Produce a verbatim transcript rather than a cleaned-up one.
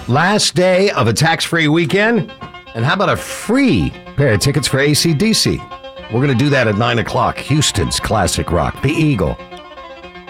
Last day of a tax-free weekend? And how about a free pair of tickets for A C D C? We're going to do that at nine o'clock. Houston's Classic Rock, the Eagle.